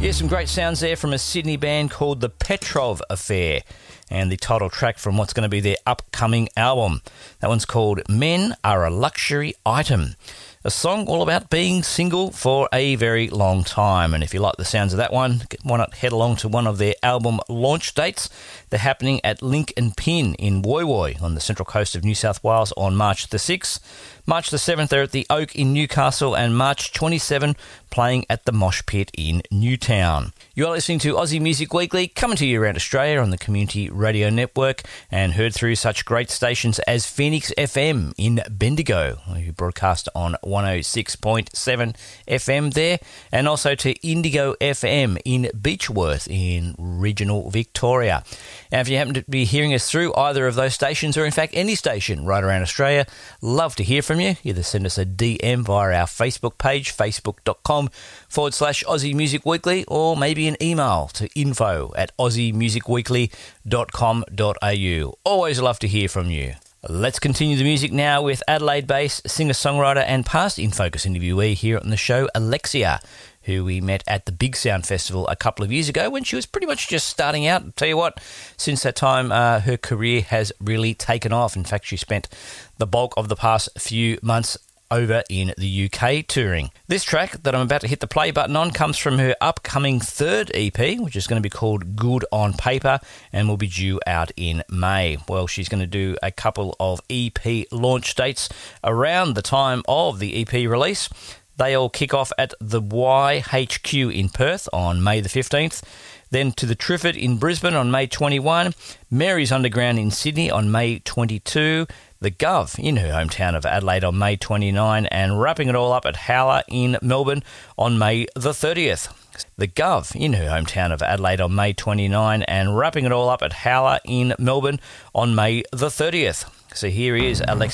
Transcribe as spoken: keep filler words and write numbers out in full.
Here's some great sounds there from a Sydney band called the Petrov Affair, and the title track from what's going to be their upcoming album. That one's called Men Are a Luxury Item, a song all about being single for a very long time. And if you like the sounds of that one, why not head along to one of their album launch dates. They're happening at Link and Pin in Woy Woy on the central coast of New South Wales on March the sixth. March the seventh, they're at the Oak in Newcastle, and March twenty-seventh, playing at the Mosh Pit in Newtown. You are listening to Aussie Music Weekly, coming to you around Australia on the Community Radio Network, and heard through such great stations as Phoenix F M in Bendigo, who broadcast on one oh six point seven F M there, and also to Indigo F M in Beechworth in regional Victoria. Now, if you happen to be hearing us through either of those stations, or in fact any station right around Australia, love to hear from you. Either send us a D M via our Facebook page, facebook.com forward slash Aussie Music Weekly, or maybe an email to info at aussiemusicweekly.com.au. Always love to hear from you. Let's continue the music now with Adelaide-based singer-songwriter and past In Focus interviewee here on the show, Alexia, who we met at the Big Sound Festival a couple of years ago when she was pretty much just starting out. I'll tell you what, since that time, uh, her career has really taken off. In fact, she spent the bulk of the past few months over in the U K touring. This track that I'm about to hit the play button on comes from her upcoming third E P, which is going to be called Good on Paper, and will be due out in May. Well, she's going to do a couple of E P launch dates around the time of the E P release. They all kick off at the Y H Q in Perth on May the fifteenth, then to the Triffid in Brisbane on May twenty-first, Mary's Underground in Sydney on May twenty-second, the Gov in her hometown of Adelaide on May twenty-ninth, and wrapping it all up at Howler in Melbourne on May the thirtieth. The Gov in her hometown of Adelaide on May twenty-ninth, and wrapping it all up at Howler in Melbourne on May the thirtieth. So here is Alexia